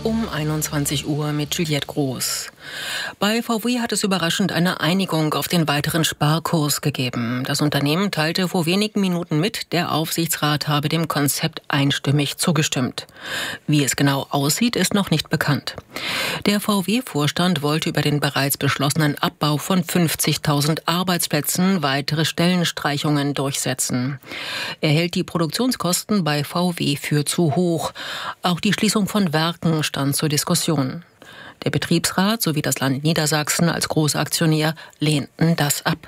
Um 21 Uhr mit Juliette Groß. Bei VW hat es überraschend eine Einigung auf den weiteren Sparkurs gegeben. Das Unternehmen teilte vor wenigen Minuten mit, der Aufsichtsrat habe dem Konzept einstimmig zugestimmt. Wie es genau aussieht, ist noch nicht bekannt. Der VW-Vorstand wollte über den bereits beschlossenen Abbau von 50.000 Arbeitsplätzen weitere Stellenstreichungen durchsetzen. Er hält die Produktionskosten bei VW für zu hoch. Auch die Schließung von Werken stand zur Diskussion. Der Betriebsrat sowie das Land Niedersachsen als Großaktionär lehnten das ab.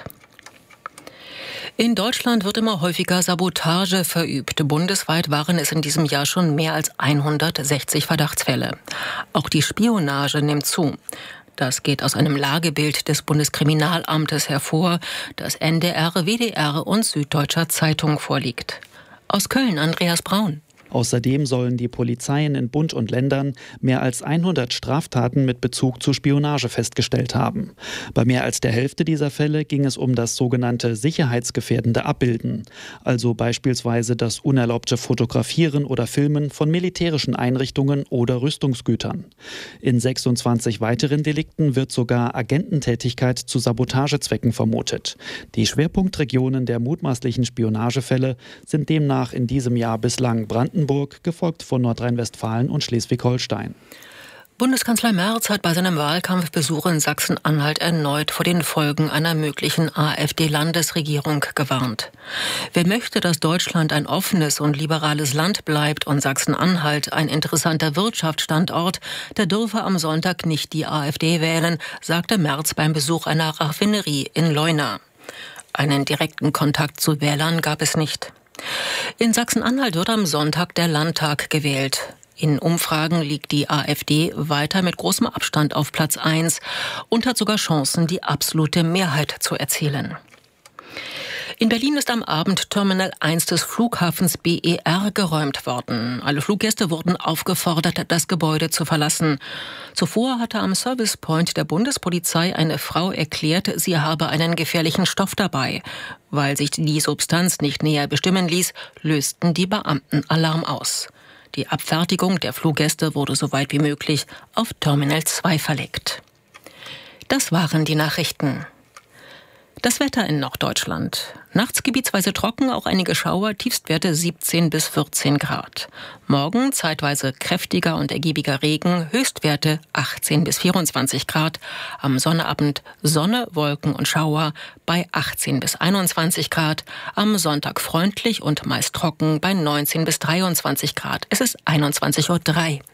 In Deutschland wird immer häufiger Sabotage verübt. Bundesweit waren es in diesem Jahr schon mehr als 160 Verdachtsfälle. Auch die Spionage nimmt zu. Das geht aus einem Lagebild des Bundeskriminalamtes hervor, das NDR, WDR und Süddeutscher Zeitung vorliegt. Aus Köln Andreas Braun. Außerdem sollen die Polizeien in Bund und Ländern mehr als 100 Straftaten mit Bezug zu Spionage festgestellt haben. Bei mehr als der Hälfte dieser Fälle ging es um das sogenannte sicherheitsgefährdende Abbilden, also beispielsweise das unerlaubte Fotografieren oder Filmen von militärischen Einrichtungen oder Rüstungsgütern. In 26 weiteren Delikten wird sogar Agententätigkeit zu Sabotagezwecken vermutet. Die Schwerpunktregionen der mutmaßlichen Spionagefälle sind demnach in diesem Jahr bislang Brandenburg, gefolgt von Nordrhein-Westfalen und Schleswig-Holstein. Bundeskanzler Merz hat bei seinem Wahlkampfbesuch in Sachsen-Anhalt erneut vor den Folgen einer möglichen AfD-Landesregierung gewarnt. Wer möchte, dass Deutschland ein offenes und liberales Land bleibt und Sachsen-Anhalt ein interessanter Wirtschaftsstandort, der dürfe am Sonntag nicht die AfD wählen, sagte Merz beim Besuch einer Raffinerie in Leuna. Einen direkten Kontakt zu Wählern gab es nicht. In Sachsen-Anhalt wird am Sonntag der Landtag gewählt. In Umfragen liegt die AfD weiter mit großem Abstand auf Platz 1 und hat sogar Chancen, die absolute Mehrheit zu erzielen. In Berlin ist am Abend Terminal 1 des Flughafens BER geräumt worden. Alle Fluggäste wurden aufgefordert, das Gebäude zu verlassen. Zuvor hatte am Service Point der Bundespolizei eine Frau erklärt, sie habe einen gefährlichen Stoff dabei. Weil sich die Substanz nicht näher bestimmen ließ, lösten die Beamten Alarm aus. Die Abfertigung der Fluggäste wurde so weit wie möglich auf Terminal 2 verlegt. Das waren die Nachrichten. Das Wetter in Norddeutschland. Nachts gebietsweise trocken, auch einige Schauer, Tiefstwerte 17 bis 14 Grad. Morgen zeitweise kräftiger und ergiebiger Regen, Höchstwerte 18 bis 24 Grad. Am Sonnabend Sonne, Wolken und Schauer bei 18 bis 21 Grad. Am Sonntag freundlich und meist trocken bei 19 bis 23 Grad. Es ist 21:03 Uhr.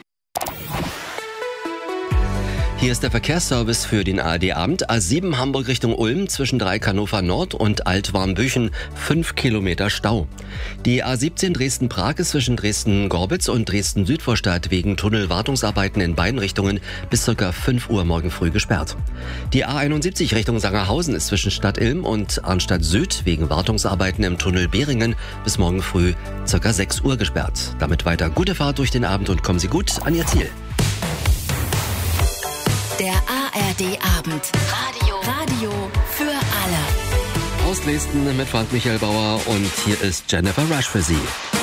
Hier ist der Verkehrsservice für den ARD-Abend. A7 Hamburg Richtung Ulm zwischen Dreieck-Hannover Nord und Altwarmbüchen 5 Kilometer Stau. Die A17 Dresden-Prag ist zwischen Dresden-Gorbitz und Dresden-Südvorstadt wegen Tunnelwartungsarbeiten in beiden Richtungen bis ca. 5 Uhr morgen früh gesperrt. Die A71 Richtung Sangerhausen ist zwischen Stadt Ilm und Arnstadt Süd wegen Wartungsarbeiten im Tunnel Behringen bis morgen früh ca. 6 Uhr gesperrt. Damit weiter gute Fahrt durch den Abend und kommen Sie gut an Ihr Ziel. Der ARD-Abend. Radio für alle. Aus Dresden mit Frank Michael Bauer und hier ist Jennifer Rush für Sie.